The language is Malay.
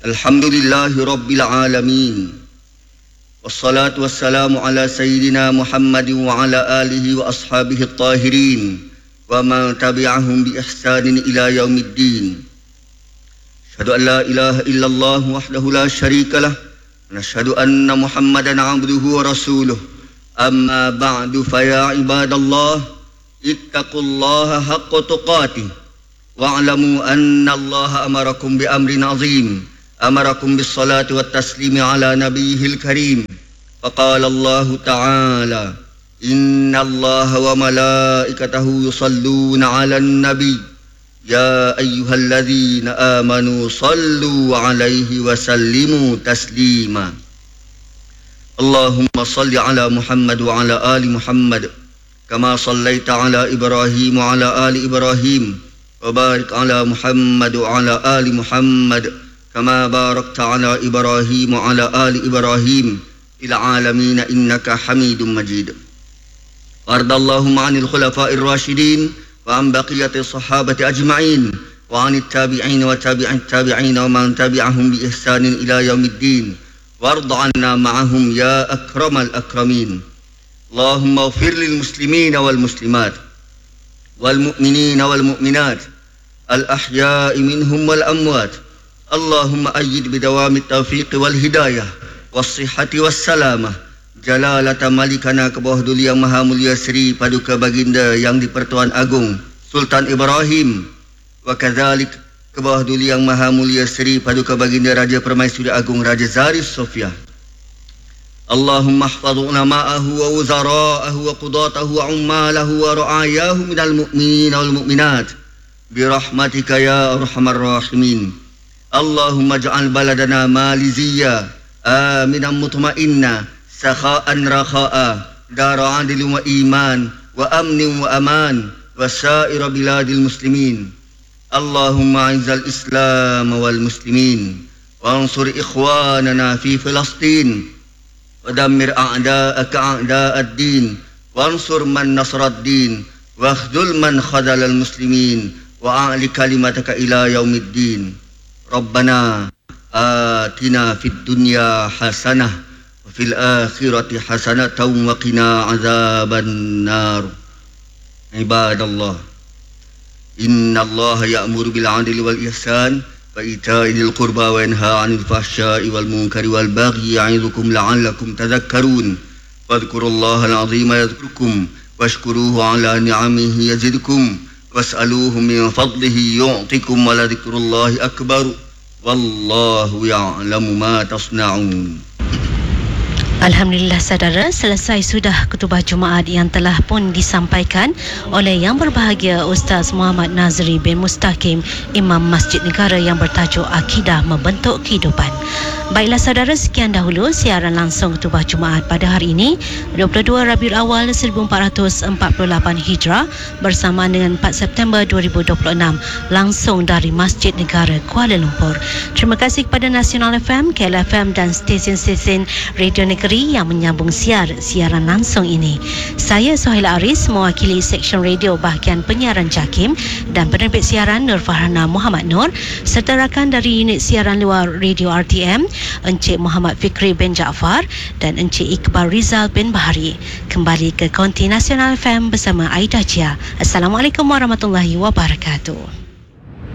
Alhamdulillahi Rabbil Alamin. Wassalatu wassalamu ala Sayyidina Muhammadin wa ala alihi wa ashabihi at-tahirin wa man tabi'ahum bi ihsanin ila yaumiddin. Asyhadu an la ilaha illallah wahdahu la syarika lah wa asyhadu anna Muhammadan abduhu wa rasuluh. Amma ba'du fa ya ibadallah ittaqullaha haqqa tuqatih wa'lamu anna Allah amarakum bi amrin 'azim. أمركم بالصلاة والتسليم على نبيه الكريم فقال الله تعالى إن الله وملائكته يصلون على النبي يا أيها الذين آمنوا صلوا عليه وسلموا تسليما اللهم صل على محمد وعلى آل محمد كما صليت على إبراهيم وعلى آل إبراهيم وبارك على محمد وعلى آل محمد كما باركت على إبراهيم وعلى آل إبراهيم في العالمين إنك حميد مجيد وارض اللهم عن الخلفاء الراشدين وعن بقية الصحابة أجمعين وعن التابعين وتابع التابعين ومن تبعهم بإحسان إلى يوم الدين وارض عنا معهم يا أكرم الأكرمين اللهم اغفر للمسلمين والمسلمات والمؤمنين والمؤمنات الأحياء منهم والأموات اللهم أيد بدوام التوفيق والهداية والصحة والسلامة جلالة ملكنا Kebawah Yang Maha Mulia Seri Paduka Baginda Yang di-Pertuan Agong Sultan Ibrahim wa kadzalik Kebawah Yang Maha Mulia Seri Paduka Baginda Raja Permaisuri Agung Raja Zarif Sofia. Allahumma ihfaz ulama'ahu wa wuzara'ahu wa qudatahu wa ummalahu wa ra'ayahu minal mu'minin wal mu'minat birahmatika ya arhamar rahimin. Allahumma ja'al baladana maliziyya aminan mutma'inna sakha'an rakha'a dara 'adlin wa iman wa amnin wa aman wa sa'ira biladil muslimin. Allahumma 'izzal islam wal muslimin wa ansur ikhwanana fi Filastin wa dammir a'da'aka a'da'ad-din wa ansur man nasrad-din wa akhdhul man khadalal muslimin wa a'li kalimataka ila yaumiddin. Rabbana atina fid dunya hasanah wa fil akhirati hasanatan wa qina azaban nar. Ibadallah, innallaha ya'muru bil 'adli wal ihsan wa ita'i dzil qurba wa yanha 'anil fahsya'i wal munkari wal baghi ya'idzukum la'allakum tadhakkarun. Fadhkurullaha al-'azima yadhkurkum washkuruhu 'ala ni'amihi yazidkum was'aluhu min fadlihi yu'tikum wa la dzikrullahi akbar wallahu ya'lamu ma tasna'un. Alhamdulillah saudara, selesai sudah khutbah Jumaat yang telah pun disampaikan oleh yang berbahagia Ustaz Muhammad Nazri bin Mustaqim, Imam Masjid Negara yang bertajuk Akidah Membentuk Kehidupan. Baiklah saudara, sekian dahulu siaran langsung khutbah Jumaat pada hari ini 22 Rabiul Awal 1448 Hijrah bersamaan dengan 4 September 2026 langsung dari Masjid Negara Kuala Lumpur. Terima kasih kepada Nasional FM, KLFM dan stesen-stesen Radio Negeri yang menyambung siaran langsung ini. Saya Sohaila Aris mewakili Seksyen Radio bahagian penyiaran JAKIM dan penerbit siaran Nur Farhana Muhammad Nur serta rakan dari unit siaran luar Radio RTM Encik Muhammad Fikri bin Jaafar dan Encik Iqbal Rizal bin Bahari. Kembali ke Konti Nasional FM bersama Aida Jia. Assalamualaikum warahmatullahi wabarakatuh.